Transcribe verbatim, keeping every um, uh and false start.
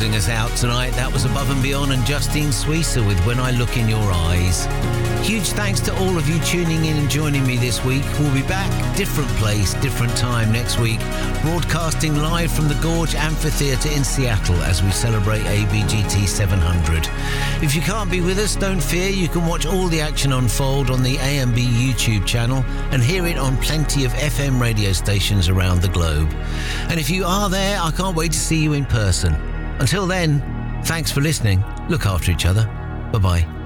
closing us out tonight, that was Above and Beyond and Justine Suissa with When I Look in Your Eyes. Huge thanks to all of you tuning in and joining me this week. We'll be back, different place, different time next week, broadcasting live from the Gorge Amphitheatre in Seattle as we celebrate A B G T seven hundred. If you can't be with us, don't fear, you can watch all the action unfold on the A M B YouTube channel and hear it on plenty of F M radio stations around the globe. And if you are there, I can't wait to see you in person. Until then, thanks for listening. Look after each other. Bye-bye.